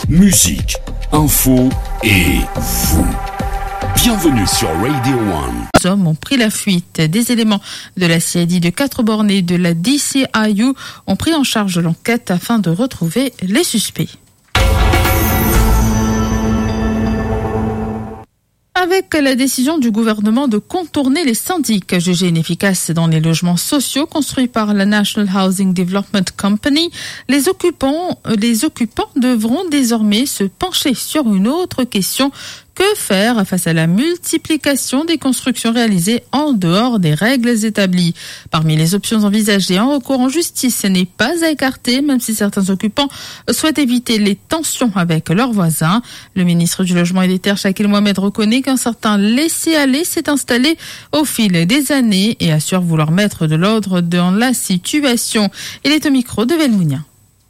musique, info et vous. Bienvenue sur Radio One. Les hommes ont pris la fuite. Des éléments de la CID de Quatre-Bornes et de la DCIU ont pris en charge l'enquête afin de retrouver les suspects. Avec la décision du gouvernement de contourner les syndics jugés inefficaces dans les logements sociaux construits par la National Housing Development Company, les occupants devront désormais se pencher sur une autre question. Que faire face à la multiplication des constructions réalisées en dehors des règles établies? Parmi les options envisagées, un recours en justice n'est pas à écarter, même si certains occupants souhaitent éviter les tensions avec leurs voisins. Le ministre du Logement et des Terres, Shakil Mohamed, reconnaît qu'un certain laisser-aller s'est installé au fil des années et assure vouloir mettre de l'ordre dans la situation. Il est au micro de Velmounia.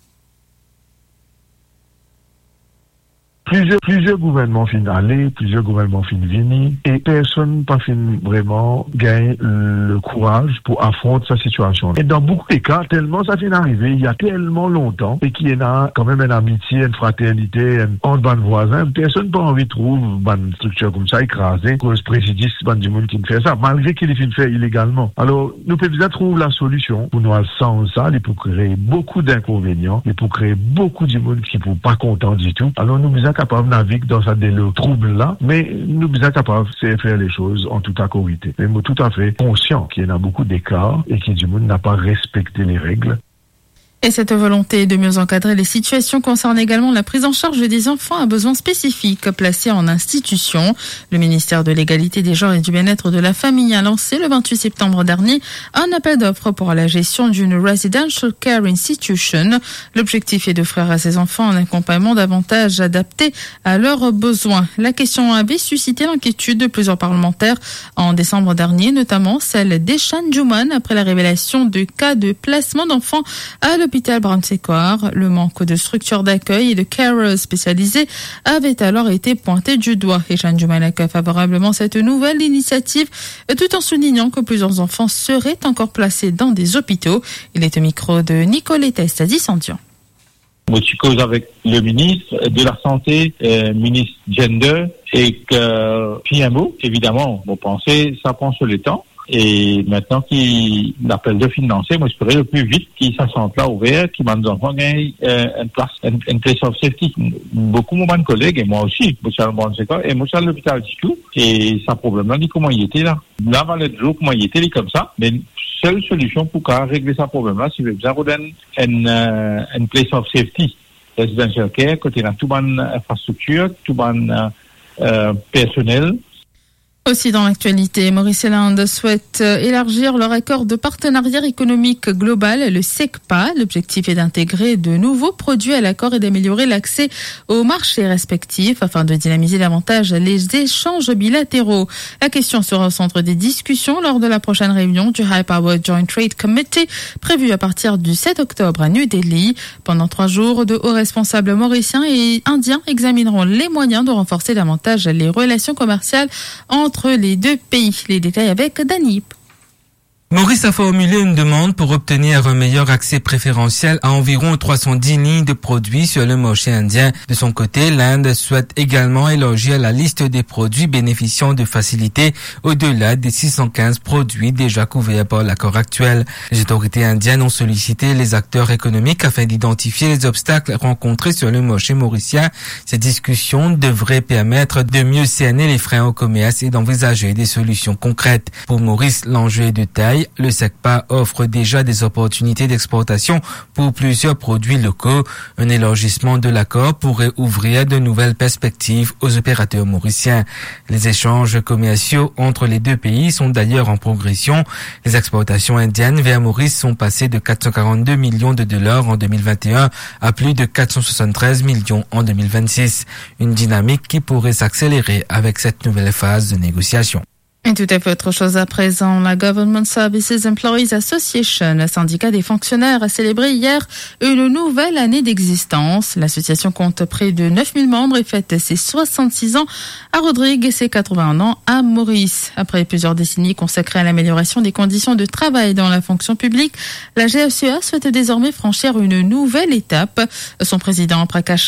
Plusieurs gouvernements finissent aller, plusieurs gouvernements finissent venir, et personne pas finit vraiment gagner le courage pour affronter sa situation. Et dans beaucoup de cas, tellement ça finit arriver, il y a tellement longtemps, et qu'il y a quand même une amitié, une fraternité, entre les voisins, personne n'a pas envie de trouver une structure comme ça écrasée, cause préjudice du monde qui fait ça, malgré qu'il finit fait illégalement. Alors, nous pouvons bien trouver la solution pour nous sans ça, et pour créer beaucoup d'inconvénients, et pour créer beaucoup de monde qui ne sont pas contents du tout. Alors, nous sommes capables de naviguer dans ce trouble-là, mais nous sommes capables de faire les choses en toute autorité. Mais nous sommes tout à fait conscients qu'il y en a beaucoup d'écarts et que du monde n'a pas respecté les règles. Et cette volonté de mieux encadrer les situations concerne également la prise en charge des enfants à besoins spécifiques placés en institution. Le ministère de l'Égalité des genres et du bien-être de la famille a lancé le 28 septembre dernier un appel d'offres pour la gestion d'une Residential Care Institution. L'objectif est d'offrir à ces enfants un accompagnement davantage adapté à leurs besoins. La question avait suscité l'inquiétude de plusieurs parlementaires en décembre dernier, notamment celle d'Eshan Jouman après la révélation de cas de placement d'enfants à l'hôpital Brown-Séquard. Le manque de structures d'accueil et de carers spécialisés avait alors été pointé du doigt. Et Jeanne Jouman accueille favorablement cette nouvelle initiative, tout en soulignant que plusieurs enfants seraient encore placés dans des hôpitaux. Il est au micro de Nicolette Estadi-Sandian. Moi, je cause avec le ministre de la Santé, ministre Gender, et que PMO, évidemment, vous pensez, ça prend sur le temps. Et maintenant qu'il appelle de financer, moi, j'espérais le plus vite qu'il s'assente là ouvert, qu'il m'a nos enfants gagnent une place of safety. Beaucoup de mes collègues, et moi aussi, et moi, je suis à l'hôpital du tout, et ça problème-là, dit comment il était là. Là, va le jour, comment il était, comme ça. Mais seule solution pour régler ce problème-là, c'est de besoin une place of safety. Residential care, côté là, toute bonne infrastructure, tout bon personnel. Aussi dans l'actualité, Maurice et l'Inde souhaitent élargir leur accord de partenariat économique global, le SECPA. L'objectif est d'intégrer de nouveaux produits à l'accord et d'améliorer l'accès aux marchés respectifs afin de dynamiser davantage les échanges bilatéraux. La question sera au centre des discussions lors de la prochaine réunion du High Power Joint Trade Committee prévue à partir du 7 octobre à New Delhi. Pendant 3 jours, de hauts responsables mauriciens et indiens examineront les moyens de renforcer davantage les relations commerciales entre les deux pays. Les détails avec Danip. Maurice a formulé une demande pour obtenir un meilleur accès préférentiel à environ 310 lignes de produits sur le marché indien. De son côté, l'Inde souhaite également élargir la liste des produits bénéficiant de facilités au-delà des 615 produits déjà couverts par l'accord actuel. Les autorités indiennes ont sollicité les acteurs économiques afin d'identifier les obstacles rencontrés sur le marché mauricien. Ces discussions devraient permettre de mieux cerner les freins au commerce et d'envisager des solutions concrètes. Pour Maurice, l'enjeu est de taille. Le SECPA offre déjà des opportunités d'exportation pour plusieurs produits locaux. Un élargissement de l'accord pourrait ouvrir de nouvelles perspectives aux opérateurs mauriciens. Les échanges commerciaux entre les deux pays sont d'ailleurs en progression. Les exportations indiennes vers Maurice sont passées de 442 millions de dollars en 2021 à plus de 473 millions en 2026. Une dynamique qui pourrait s'accélérer avec cette nouvelle phase de négociation. Et tout à fait autre chose à présent. La Government Services Employees Association, le syndicat des fonctionnaires, a célébré hier une nouvelle année d'existence. L'association compte près de 9000 membres et fête ses 66 ans à Rodrigue et ses 81 ans à Maurice. Après plusieurs décennies consacrées à l'amélioration des conditions de travail dans la fonction publique, la GFCA souhaite désormais franchir une nouvelle étape. Son président, Prakash